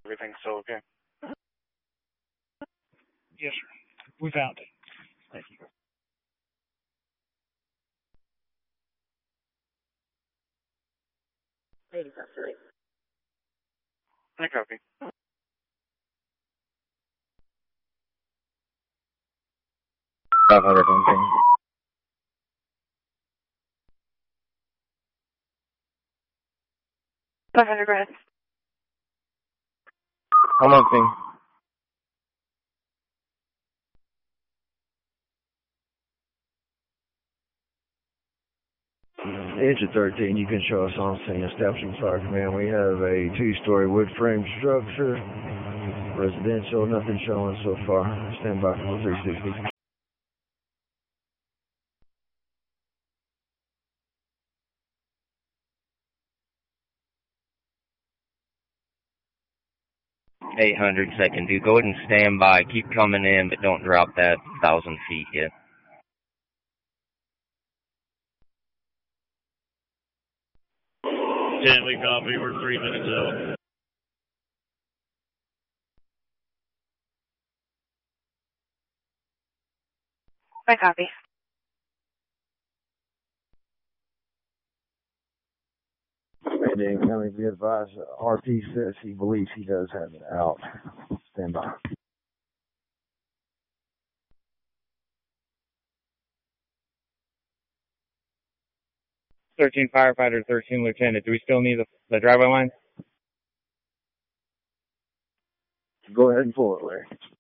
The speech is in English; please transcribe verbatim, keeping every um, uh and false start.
Everything's still okay? Yes, sir. We found it. Thank you. Ladies officer. I copy. five hundred something. five hundred grand. I'm on thing. Engine thirteen, you can show us on scene. Establishing fire command. We have a two-story wood frame structure. Residential, nothing showing so far. Stand by for three sixty. eight hundred second, dude. Go ahead and stand by. Keep coming in, but don't drop that one thousand feet yet. ten, we copy. We're three minutes out. I copy. And coming to advise, R P says he believes he does have it out. Stand by. thirteen firefighter, thirteen lieutenant. Do we still need the, the driveway line? Go ahead and pull it, Larry.